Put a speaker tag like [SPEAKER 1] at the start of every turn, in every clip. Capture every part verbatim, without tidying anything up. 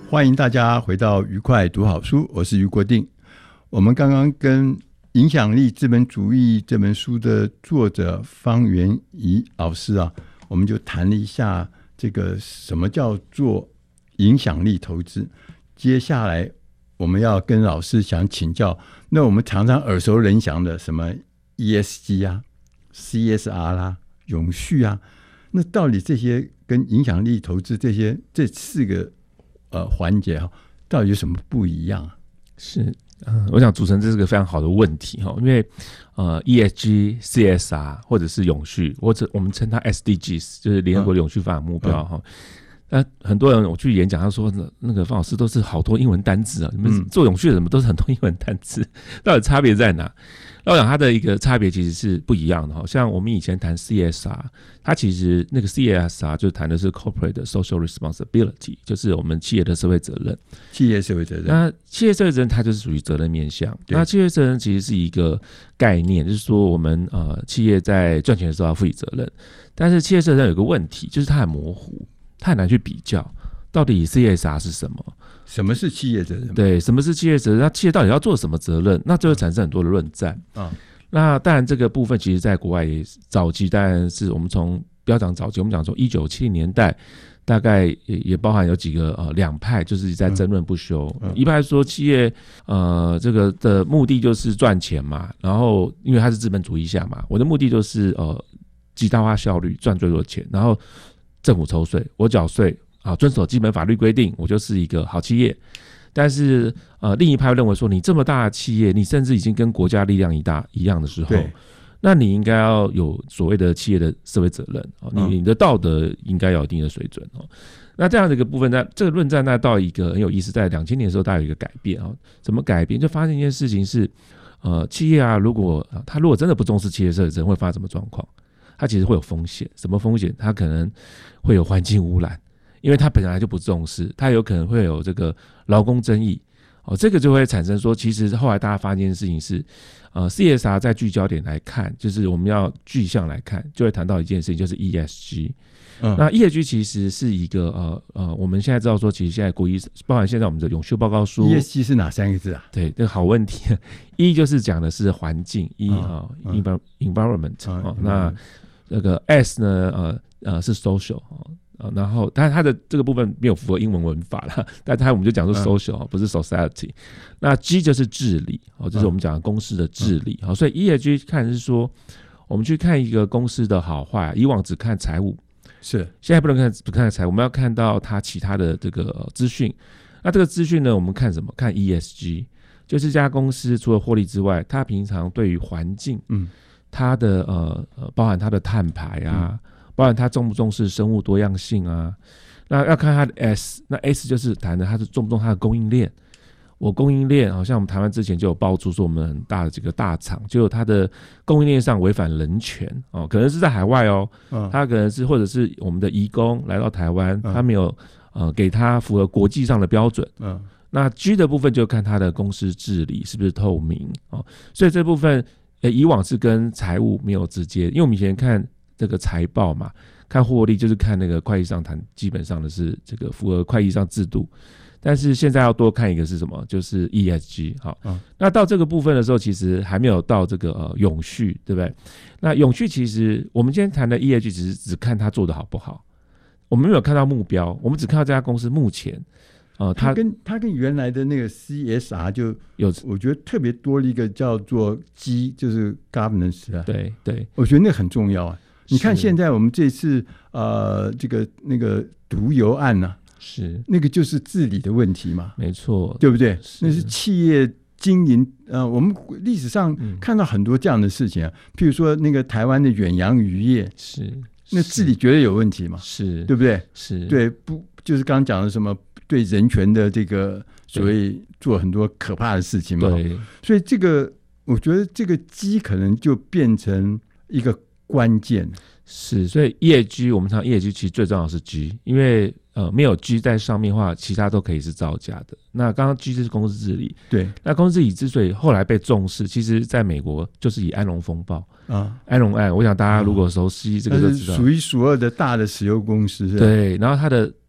[SPEAKER 1] 欢迎大家回到愉快读好书，我是余国定。我们刚刚跟《影响力资本主义》这本书的作者方元怡老师啊，我们就谈了一下这个什么叫做影响力投资。接下来我们要跟老师想请教，那我们常常耳熟能详的什么 E S G 啊、C S R 啦、永续啊，那到底这些跟影响力投资这些这四个呃环节哈，到底有什么不一样啊？
[SPEAKER 2] 是，嗯，我想主持人这是个非常好的问题哈，因为呃 E S G、C S R 或者是永续，或者我们称它 S D Gs， 就是联合国永续发展目标哈。那、嗯嗯、很多人我去演讲，他说那个方老师都是好多英文单字啊，你们做永续的什么都是很多英文单字，到底差别在哪？那我想它的一个差别其实是不一样的哈。像我们以前谈 C S R， 它其实那个 C S R 就谈的是 corporate social responsibility， 就是我们企业的社会责任。
[SPEAKER 1] 企业社会责任，
[SPEAKER 2] 那企业社会责任它就是属于责任面向。那企业责任其实是一个概念，就是说我们呃企业在赚钱的时候要负起责任，但是企业责任有个问题，就是它很模糊，它很难去比较到底 C S R 是什么。
[SPEAKER 1] 什么是企业责任？
[SPEAKER 2] 对，什么是企业责任？那企业到底要做什么责任？那就会产生很多的论战啊。那当然，这个部分其实在国外也早期，当然是我们从不要讲早期，我们讲说一九七零年代，大概 也, 也包含有几个呃两派，就是在争论不休。嗯嗯、一派说企业呃这个的目的就是赚钱嘛，然后因为它是资本主义下嘛，我的目的就是呃极大化效率，赚最多的钱，然后政府抽税，我缴税。啊，遵守基本法律规定，我就是一个好企业。但是，呃，另一派认为说，你这么大的企业，你甚至已经跟国家力量一大一样的时候，那你应该要有所谓的企业的社会责任，哦、你你的道德应该要有一定的水准哦。那这样的一个部分，那这个论战那到一个很有意思，在两千年的时候，大概有一个改变啊。怎么改变？就发现一件事情是，呃，企业啊，如果他如果真的不重视企业社会责任，会发生什么状况？它其实会有风险，什么风险？它可能会有环境污染。因为他本来就不重视，他有可能会有这个劳工争议，哦，这个就会产生说，其实后来大家发现一件事情是，呃 ，C S R 在聚焦点来看，就是我们要具象来看，就会谈到一件事情，就是 E S G。嗯、那 E S G 其实是一个呃呃，我们现在知道说，其实现在国一包含现在我们的永续报告书
[SPEAKER 1] ，E S G 是哪三个字啊？
[SPEAKER 2] 对，这个好问题。E 就是讲的是环境 ，E 啊、嗯呃、，environment、嗯哦、那那个 S 呢，呃呃是 social 哦。然后但它的这个部分没有符合英文文法啦，但它我们就讲说 social、嗯、不是 society。那 G 就是治理，就是我们讲的公司的治理、嗯、所以 E S G 看是说我们去看一个公司的好坏，以往只看财务，
[SPEAKER 1] 是
[SPEAKER 2] 现在不能看不看财务，我们要看到它其他的这个资讯。那这个资讯呢，我们看什么？看 E S G， 就是这家公司除了获利之外，它平常对于环境，嗯，它的呃呃包含它的碳排啊。嗯，包含它重不重视生物多样性啊？那要看它的 S， 那 S 就是谈的它是重不重它的供应链。我供应链好像我们台湾之前就有爆出说我们很大的这个大厂，就有它的供应链上违反人权哦，可能是在海外哦，嗯、它可能是或者是我们的移工来到台湾，嗯、他没有呃给他符合国际上的标准。嗯，那 G 的部分就看它的公司治理是不是透明哦，所以这部分呃以往是跟财务没有直接，因为我们以前看这个财报嘛，看获利就是看那个会计上谈，基本上的是这个符合会计上制度。但是现在要多看一个是什么？就是 E S G。好，嗯、那到这个部分的时候，其实还没有到这个呃永续，对不对？那永续其实我们今天谈的 E S G 只是只看它做得好不好，我们没有看到目标，我们只看到这家公司目前。呃、
[SPEAKER 1] 它跟它跟原来的那个 C S R 就有，我觉得特别多了一个叫做 G， 就是 governance 啊。
[SPEAKER 2] 对对，
[SPEAKER 1] 我觉得那很重要啊。你看现在我们这次呃这个那个毒油案呢、啊，
[SPEAKER 2] 是
[SPEAKER 1] 那个就是治理的问题嘛，
[SPEAKER 2] 没错，
[SPEAKER 1] 对不对？是那是企业经营呃，我们历史上看到很多这样的事情啊，嗯、譬如说那个台湾的远洋渔业
[SPEAKER 2] 是。
[SPEAKER 1] 那治理绝对有问题嘛，
[SPEAKER 2] 是
[SPEAKER 1] 对不对？
[SPEAKER 2] 是
[SPEAKER 1] 对，不就是刚刚讲的什么对人权的这个所谓做很多可怕的事情嘛？
[SPEAKER 2] 对，
[SPEAKER 1] 所以这个我觉得这个基可能就变成一个关键。
[SPEAKER 2] 是，所以 E S G 我们常 E S G 其实最重要的是 G， 因为呃没有 G 在上面的话，其他都可以是造假的。那刚刚 G 是公司治理，
[SPEAKER 1] 对，
[SPEAKER 2] 那公司治理之所以后来被重视，其实在美国就是以安龙风暴啊，安龙案，我想大家如果熟悉这个就知道，
[SPEAKER 1] 数一数二的大的石油公司，
[SPEAKER 2] 对，然后它的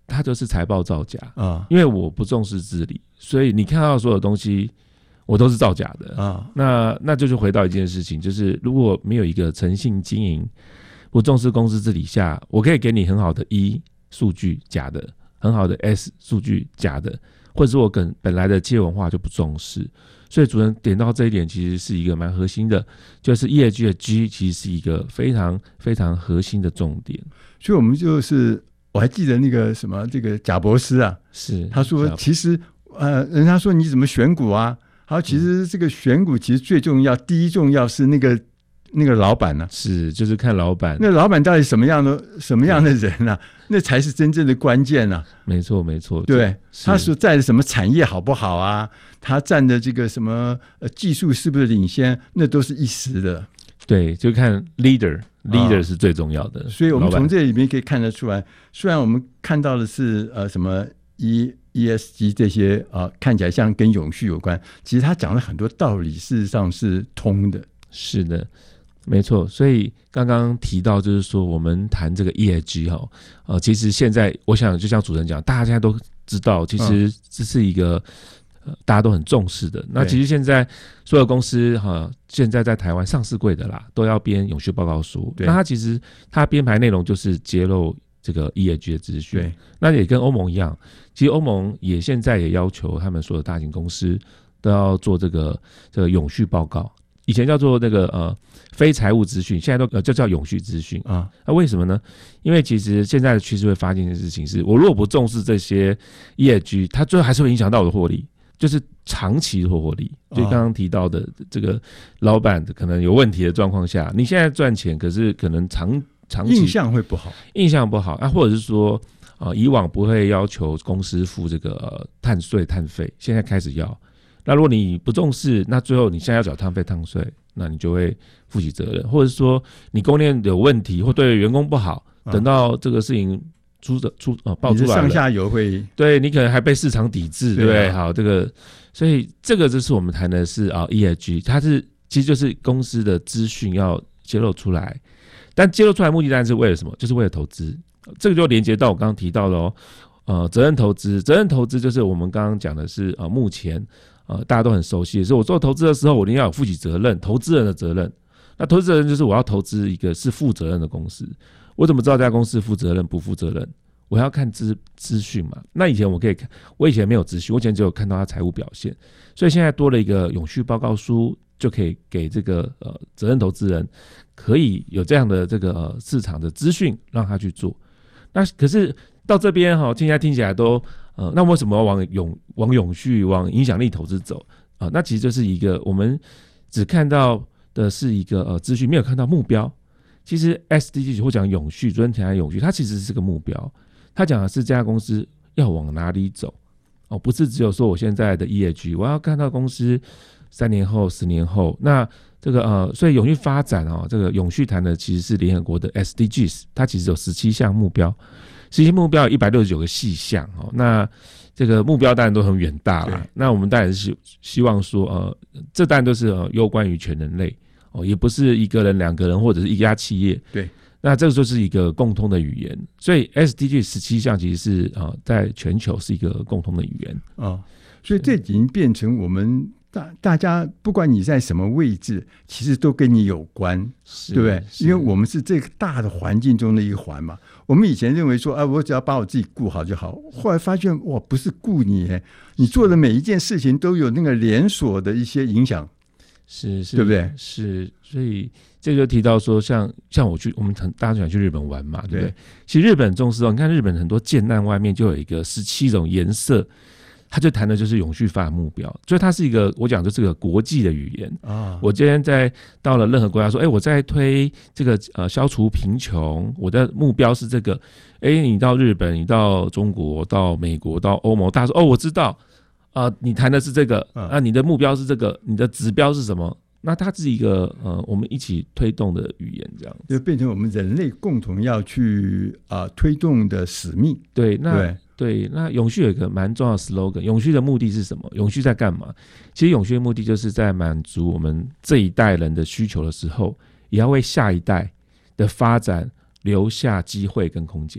[SPEAKER 2] 它就是财报造假
[SPEAKER 1] 啊，
[SPEAKER 2] 因为我不重视治理，所以你看到的所有东西我都是造假的啊。那那就是回到一件事情，就是如果没有一个诚信经营，不重视公司治理下，我可以给你很好的 E 数据假的，很好的 S 数据假的，或者是我跟本来的企业文化就不重视。所以主任点到这一点，其实是一个蛮核心的，就是 E S G 的 G 其实是一个非常非常核心的重点。
[SPEAKER 1] 所以我们就是我还记得那个什么这个贾博士啊，
[SPEAKER 2] 是
[SPEAKER 1] 他说其实呃，人家说你怎么选股啊？好，其实这个选股其实最重要，第一重要是那个那个老板呢、啊，
[SPEAKER 2] 是就是看老板，
[SPEAKER 1] 那老板到底什么样的什么样的人啊？那才是真正的关键啊！
[SPEAKER 2] 没错没错，
[SPEAKER 1] 对，他所在的什么产业好不好啊？他占的这个什么呃技术是不是领先？那都是一时的。
[SPEAKER 2] 对，就看 leader leader、啊、是最重要的。
[SPEAKER 1] 所以我们从这里面可以看得出来，虽然我们看到的是呃什么 E E S G 这些啊、呃，看起来像跟永续有关，其实他讲了很多道理，事实上是通的。
[SPEAKER 2] 是的。没错，所以刚刚提到就是说，我们谈这个 E S G 哈，呃，其实现在我想就像主持人讲，大家现在都知道，其实这是一个、呃、大家都很重视的。那其实现在所有公司哈、呃，现在在台湾上市柜的啦，都要编永续报告书。那它其实它编排内容就是揭露这个 E S G 的资讯。对，那也跟欧盟一样，其实欧盟也现在也要求他们所有大型公司都要做这个这个永续报告。以前叫做那个呃非财务资讯，现在都呃就叫永续资讯啊。那为什么呢？因为其实现在的趋势会发现的事情是，我如果不重视这些 E S G， 它最后还是会影响到我的获利，就是长期的获利。就刚刚提到的这个老板可能有问题的状况下，你现在赚钱，可是可能长长期
[SPEAKER 1] 印象会不好，
[SPEAKER 2] 印象不好啊，或者是说啊、呃，以往不会要求公司付这个、呃、碳税碳费，现在开始要。那如果你不重视，那最后你现在要缴碳费碳税，那你就会负起责任，或者说你供应链有问题或对员工不好，等到这个事情出出呃爆出来了，
[SPEAKER 1] 上下游会
[SPEAKER 2] 对你可能还被市场抵制，对不对？好，这个所以这个就是我们谈的是啊 E S G， 它是其实就是公司的资讯要揭露出来，但揭露出来的目的当然是为了什么？就是为了投资，这个就连接到我刚刚提到的哦，呃，责任投资，责任投资就是我们刚刚讲的是呃目前。呃，大家都很熟悉的是，我做投资的时候，我一定要有负起责任，投资人的责任。那投资人就是我要投资一个是负责任的公司。我怎么知道这家公司负责任不负责任？我要看资资讯嘛。那以前我可以看，我以前没有资讯，我以前只有看到他财务表现。所以现在多了一个永续报告书，就可以给这个呃责任投资人可以有这样的这个、呃、市场的资讯让他去做。那可是到这边哈，现在听起来都。呃，那为什么要往永往永续、往影响力投资走啊、呃？那其实就是一个我们只看到的是一个呃资讯，没有看到目标。其实 S D G 或讲永续，昨天谈永续，它其实是个目标，它讲的是这家公司要往哪里走哦，不是只有说我现在的 E S G， 我要看到公司三年后、十年后。那这个呃，所以永续发展哦，这个永续谈的其实是联合国的 S D Gs， 它其实有十七项目标。实际目标有一百六十九个细项哦，那这个目标当然都很远大啦。那我们当然是希望说，呃，这当然都是呃攸关于全人类哦，也不是一个人、两个人或者是一家企业。
[SPEAKER 1] 对，
[SPEAKER 2] 那这个就是一个共通的语言。所以 S D G 十七项其实是啊、呃，在全球是一个共通的语言
[SPEAKER 1] 哦，所以这已经变成我们大大家不管你在什么位置，其实都跟你有关，对不对？因为我们是这个大的环境中的一环嘛。我们以前认为说，啊，我只要把我自己顾好就好。后来发现，哇，不是顾你，你做的每一件事情都有那个连锁的一些影响，
[SPEAKER 2] 是是，
[SPEAKER 1] 对不对？
[SPEAKER 2] 是，所以这就提到说像，像像我去，我们很大家喜欢去日本玩嘛，对不对？对，其实日本很重视哦，你看日本很多建案外面就有一个十七种颜色。他就谈的就是永续发展目标，所以它是一个我讲就是个国际的语言啊。我今天在到了任何国家说，哎，我在推这个呃消除贫穷，我的目标是这个。哎，你到日本，你到中国，到美国，到欧盟，大家说哦，我知道啊、呃，你谈的是这个啊，你的目标是这个，你的指标是什么？那它是一个呃，我们一起推动的语言，这样
[SPEAKER 1] 就变成我们人类共同要去啊、呃、推动的使命。
[SPEAKER 2] 对，那对。对，那永续有一个蛮重要的 slogan， 永续的目的是什么？永续在干嘛？其实永续的目的就是在满足我们这一代人的需求的时候，也要为下一代的发展留下机会跟空间。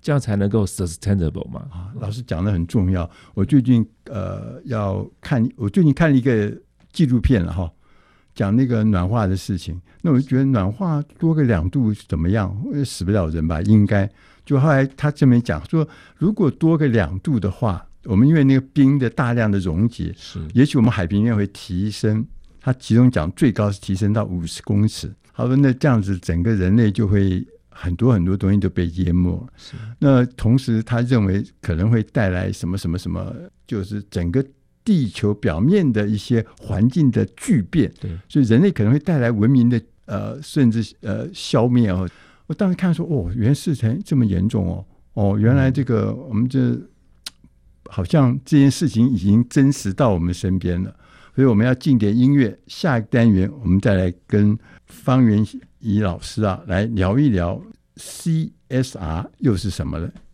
[SPEAKER 2] 这样才能够 sustainable 嘛。
[SPEAKER 1] 啊，老师讲的很重要。我最近呃要看，我最近看了一个纪录片了哈，讲那个暖化的事情。那我就觉得暖化多个两度怎么样？死不了人吧？应该。就后来他这边讲说，如果多个两度的话，我们因为那个冰的大量的溶解，
[SPEAKER 2] 是
[SPEAKER 1] 也许我们海平面会提升。他其中讲最高是提升到五十公尺。好了，那这样子整个人类就会很多很多东西都被淹没。那同时他认为可能会带来什么什么什么，就是整个地球表面的一些环境的巨变。
[SPEAKER 2] 对，
[SPEAKER 1] 所以人类可能会带来文明的呃甚至呃消灭哦。我当时看说，哦，原来事情这么严重哦，哦，原来这个我们这好像这件事情已经真实到我们身边了。所以我们要进点音乐，下一个单元我们再来跟方源仪老师啊来聊一聊 C S R 又是什么了。